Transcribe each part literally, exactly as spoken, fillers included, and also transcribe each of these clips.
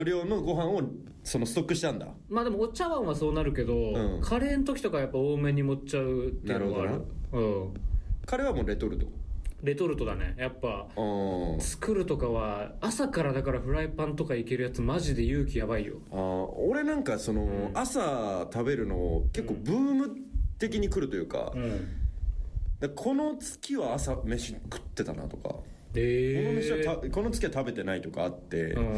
量のご飯をそのストックしたんだ。 まあでもお茶碗はそうなるけど、うん、カレーの時とかやっぱ多めに持っちゃうっていうのがある。なるほどな。うん。 カレーはもうレトルト。 レトルトだね。やっぱ作るとかは朝からだからフライパンとかいけるやつマジで勇気やばいよ。 あ俺なんかその、うん、朝食べるの結構ブーム的に来るというか、うん、だこの月は朝飯食ってたなとか、えー、この飯はたこの月は食べてないとかあって、うん、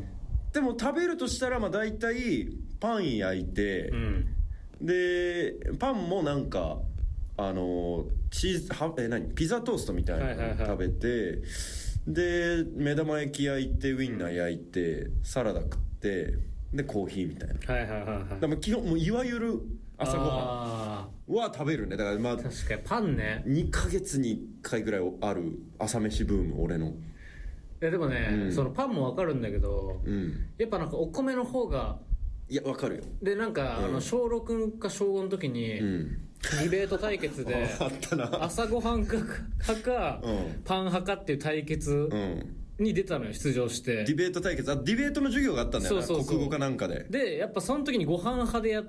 でも食べるとしたらまあ大体パン焼いて、うん、でパンもなんかあのチーズはえ何ピザトーストみたいなの食べて、はいはいはい、で目玉焼き焼いてウインナー焼いて、うん、サラダ食ってでコーヒーみたいな、はいはいはいはい、だから基本もういわゆる朝ごはんは食べるね。だからまあ確かにパンねにかげつにいっかいぐらいある朝飯ブーム俺の。いやでもね、うん、そのパンも分かるんだけど、うん、やっぱなんかお米の方がいや分かるよ。 でなんか、うん、あの小ろくか小ごの時に、うん、ディベート対決であったな朝ごはん派か、うん、パン派かっていう対決に出たのよ、出場して。 ディベート対決、あディベートの授業があったんだよな。そうそうそう国語かなんかで。 でやっぱその時にご飯派でやって、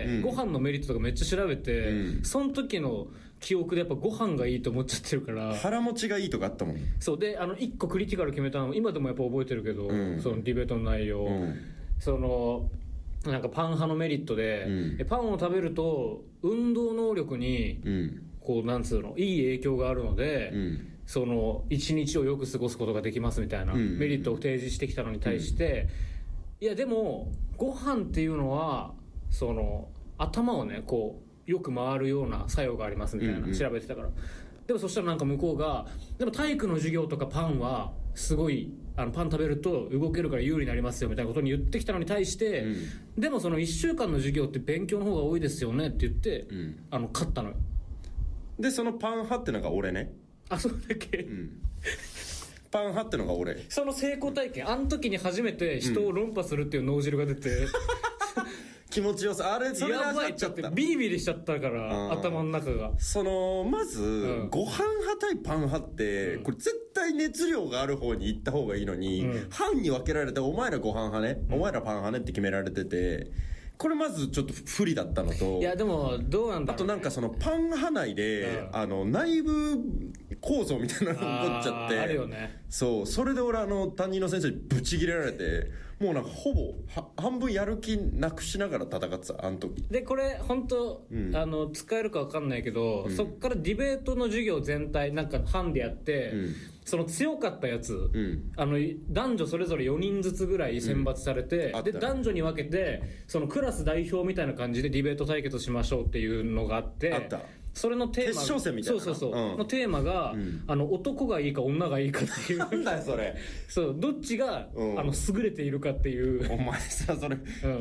うん、ご飯のメリットとかめっちゃ調べて、うん、その時の記憶でやっぱご飯がいいと思っちゃってるから腹持ちがいいとかあったもん。 そうであのいっこクリティカル決めたの今でもやっぱ覚えてるけど、うん、そのディベートの内容、うん、そのなんかパン派のメリットで、うん、パンを食べると運動能力に、うん、こうなんつうのいい影響があるので、うん、その一日をよく過ごすことができますみたいなメリットを提示してきたのに対して、うん、いやでもご飯っていうのはその頭をねこうよく回るような作用がありますみたいな、うんうん、調べてたから。でもそしたらなんか向こうがでも体育の授業とかパンはすごいあのパン食べると動けるから有利になりますよみたいなことに言ってきたのに対して、うん、でもそのいっしゅうかんの授業って勉強の方が多いですよねって言って、うん、あの勝ったのよ。 でそのパン派ってのが俺ね。 あそうだっけ、うん、 パン派ってのが俺。 その成功体験あの時に初めて人を論破するっていう脳汁が出て、うん気持ちよさあれそれがやばいちゃってビリビリしちゃったから頭の中がそのまず、うん、ご飯派対パン派って、うん、これ絶対熱量がある方に行った方がいいのに、うん、班に分けられてお前らご飯派ね、うん、お前らパン派ねって決められててこれまずちょっと不利だったのといやでもどうなんだろう、ね、 あとなんかそのパン派内で、うん、あの内部構造みたいなのが起こっちゃってあるよね。そうそれで俺あの担任の先生にブチギレられてもうなんかほぼ半分やる気なくしながら戦ってたあの時でこれ本当、うん、あの使えるか分かんないけど、うん、そっからディベートの授業全体なんか班でやって、うん、その強かったやつ、うん、あの男女それぞれよにんずつぐらい選抜されて、うん、で男女に分けてそのクラス代表みたいな感じでディベート対決しましょうっていうのがあってあったそれのテーマ決勝戦みたいなそうそうそう、うん、のテーマが、うん、あの男がいいか女がいいかっていうなんだよそれそうどっちが、うん、あの優れているかっていうお前さそれ、うん、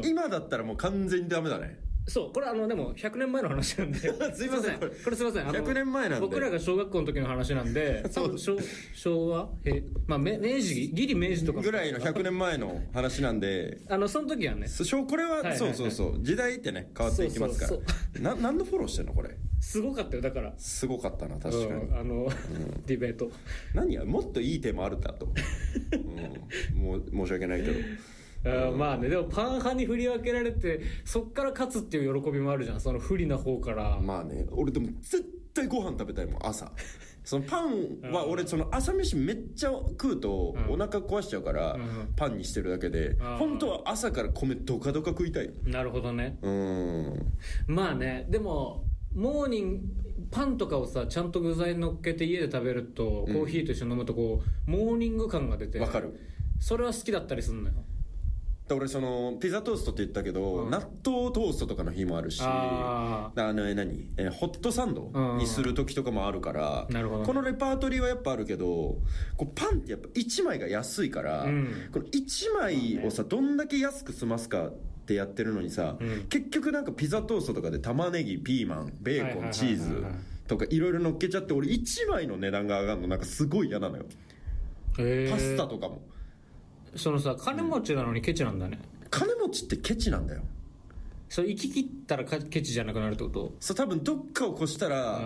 今だったらもう完全にダメだね。 そうこれあのでもひゃくねんまえの話なんですいませんこれこれすいませんあのひゃくねんまえなんで僕らが小学校の時の話なんでそう昭, 昭和え、まあ、明治ギリ明治とかぐらいのひゃくねんまえの話なんであのその時はねこれは、はいはいはい、そうそうそう時代ってね変わっていきますからそうそうそうな何のフォローしてんのこれすごかったよだからすごかったな確かに、 うん、あの、うん、ディベート何やもっといいテーマあるんだと、うん、もう申し訳ないけどあまあねでもパン派に振り分けられてそっから勝つっていう喜びもあるじゃんその不利な方からまあね俺でも絶対ご飯食べたいもん朝そのパンは俺その朝飯めっちゃ食うとお腹壊しちゃうからパンにしてるだけで本当は朝から米ドカドカ食いたい。 なるほどねうんまあねでもモーニングパンとかをさちゃんと具材乗っけて家で食べると、うん、コーヒーと一緒に飲むとこうモーニング感が出てわかるそれは好きだったりするのよ。 俺そのピザトーストって言ったけど、うん、納豆トーストとかの日もあるしああの何えホットサンドにする時とかもあるから、 なるほどね、 このレパートリーはやっぱあるけどこうパンってやっぱいちまいが安いから、うん、このいちまいをさどんだけ安く済ますかってやってるのにさ、うん、結局なんかピザトーストとかで玉ねぎピーマンベーコンチーズとかいろいろ乗っけちゃって俺いちまいの値段が上がるのなんかすごい嫌なのよ。パスタとかもそのさ金持ちなのにケチなんだね、 うん、金持ちってケチなんだよ。 そう行き切ったらケチじゃなくなるってこと。 そう多分どっかを越したら、うん、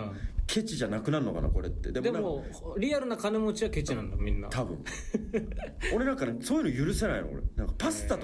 ケチじゃなくなるのかなこれって。 でもでもリアルな金持ちはケチなんだみんな多分俺なんかねそういうの許せないの俺なんかパスタと